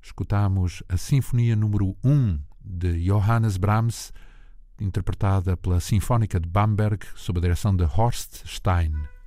escutamos a Sinfonia número 1 de Johannes Brahms, interpretada pela Sinfónica de Bamberg, sob a direção de Horst Stein.